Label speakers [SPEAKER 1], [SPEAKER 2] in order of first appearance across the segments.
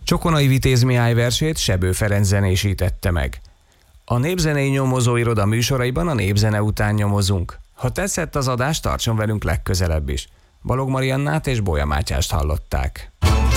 [SPEAKER 1] Csokonai Vitéz Mihály versét Sebő Ferenc zenésítette meg. A Népzenei Nyomozóiroda műsoraiban a népzene után nyomozunk. Ha tetszett az adás, tartson velünk legközelebb is. Balog Mariannát és Bolya Mátyást hallották.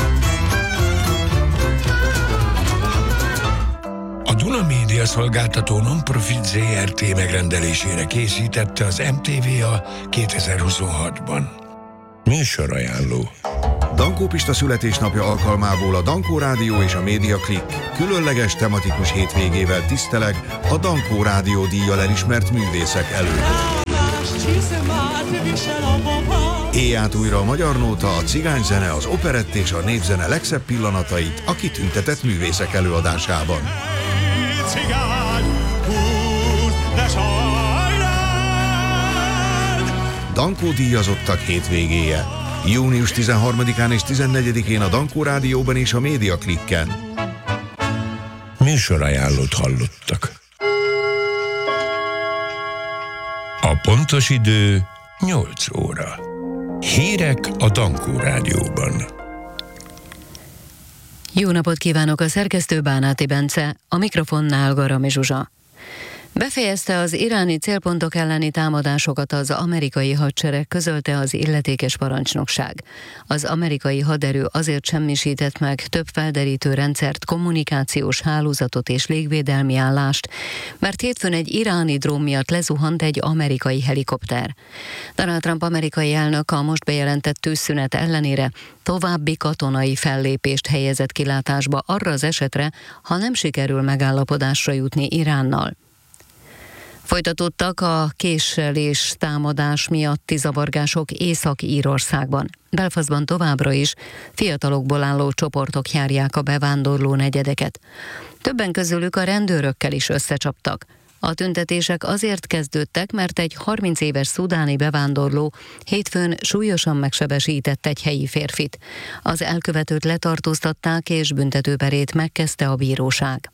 [SPEAKER 2] A Duna Média szolgáltató non-profit ZRT megrendelésére készítette az MTVA 2026-ban. Műsorajánló.
[SPEAKER 3] Dankó Pista születésnapja alkalmából a Dankó Rádió és a Média Click különleges tematikus hétvégével tiszteleg a Dankó Rádió díjjal elismert művészek előtt. Éjját újra a magyar nóta, a cigányzene, az operett és a népzene legszebb pillanatait a kitüntetett művészek előadásában. Dankó díjazottak hétvégéje. Június 13-án és 14-én a Dankó Rádióban és a Média Clicken.
[SPEAKER 2] Műsorajánlót hallottak. A pontos idő 8 óra. Hírek a Dankó Rádióban.
[SPEAKER 4] Jó napot kívánok, a szerkesztő Bánáti Bence, a mikrofonnál Garami Zsuzsa. Befejezte az iráni célpontok elleni támadásokat az amerikai hadsereg, közölte az illetékes parancsnokság. Az amerikai haderő azért semmisített meg több felderítő rendszert, kommunikációs hálózatot és légvédelmi állást, mert hétfőn egy iráni drón miatt lezuhant egy amerikai helikopter. Donald Trump amerikai elnök a most bejelentett tűzszünet ellenére további katonai fellépést helyezett kilátásba arra az esetre, ha nem sikerül megállapodásra jutni Iránnal. Folytatódtak a késlelés támadás miatti zavargások Észak-Írországban. Belfastban továbbra is fiatalokból álló csoportok járják a bevándorló negyedeket. Többen közülük a rendőrökkel is összecsaptak. A tüntetések azért kezdődtek, mert egy 30 éves szudáni bevándorló hétfőn súlyosan megsebesített egy helyi férfit. Az elkövetőt letartóztatták és büntetőperét megkezdte a bíróság.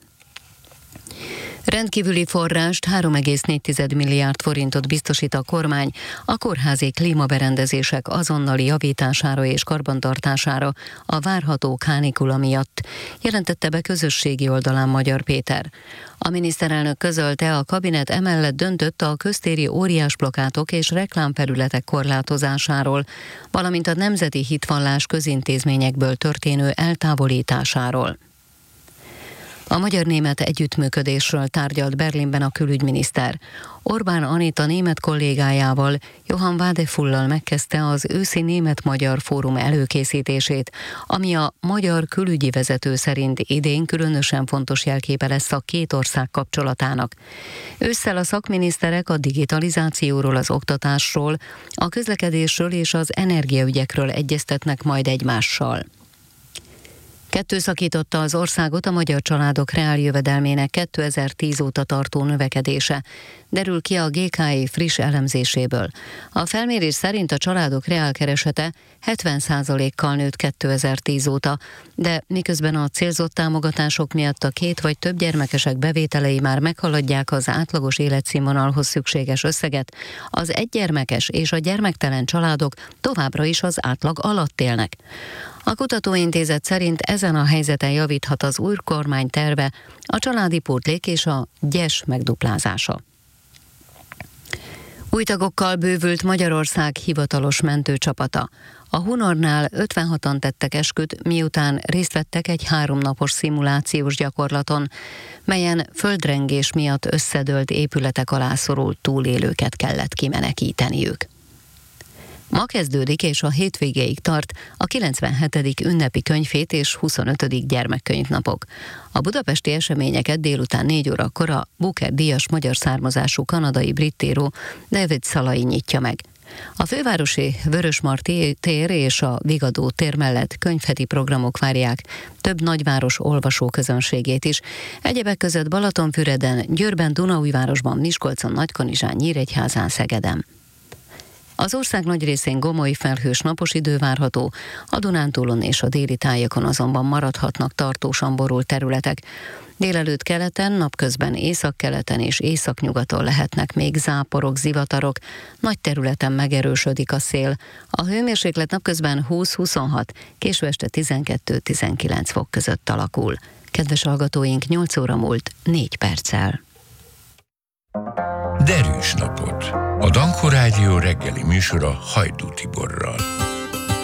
[SPEAKER 4] Rendkívüli forrást, 3,4 milliárd forintot biztosít a kormány a kórházi klímaberendezések azonnali javítására és karbantartására a várható kánikula miatt, jelentette be közösségi oldalán Magyar Péter. A miniszterelnök közölte, a kabinet emellett döntött a köztéri óriásplakátok és reklámfelületek korlátozásáról, valamint a nemzeti hitvallás közintézményekből történő eltávolításáról. A magyar-német együttműködésről tárgyalt Berlinben a külügyminiszter. Orbán Anita német kollégájával, Johann Wadefullal megkezdte az őszi német-magyar fórum előkészítését, ami a magyar külügyi vezető szerint idén különösen fontos jelképe lesz a két ország kapcsolatának. Ősszel a szakminiszterek a digitalizációról, az oktatásról, a közlekedésről és az energiaügyekről egyeztetnek majd egymással. Szakította az országot a magyar családok reáljövedelmének 2010 óta tartó növekedése, derül ki a GKI friss elemzéséből. A felmérés szerint a családok reálkeresete 70%-kal nőtt 2010 óta, de miközben a célzott támogatások miatt a két vagy több gyermekesek bevételei már meghaladják az átlagos életszínvonalhoz szükséges összeget, az egygyermekes és a gyermektelen családok továbbra is az átlag alatt élnek. A kutatóintézet szerint ezen a helyzeten javíthat az új kormány terve, a családi pótlék és a gyes megduplázása. Új tagokkal bővült Magyarország hivatalos mentőcsapata. A Hunornál 56-an tettek esküt, miután részt vettek egy 3 napos szimulációs gyakorlaton, melyen földrengés miatt összedőlt épületek alá szorult túlélőket kellett kimenekíteniük. Ma kezdődik és a hétvégéig tart a 97. ünnepi könyvhét és 25. gyermekkönyvnapok. A budapesti eseményeket délután 4 órakor a Booker-díjas magyar származású kanadai britíró David Szalai nyitja meg. A fővárosi Vörösmarty tér és a Vigadó tér mellett könyvheti programok várják több nagyváros olvasóközönségét is. Egyebek között Balatonfüreden, Győrben, Dunaújvárosban, Miskolcon, Nagykanizsán, Nyíregyházán, Szegeden. Az ország nagy részén gomoly, felhős napos idő várható, a Dunántúlon és a déli tájakon azonban maradhatnak tartósan borult területek. Délelőtt keleten, napközben északkeleten és északnyugaton lehetnek még záporok, zivatarok, nagy területen megerősödik a szél. A hőmérséklet napközben 20-26, késő este 12-19 fok között alakul. Kedves hallgatóink, 8 óra múlt 4 perccel.
[SPEAKER 2] Derűs napot! A Dankó Rádió reggeli műsora Hajdú Tiborral.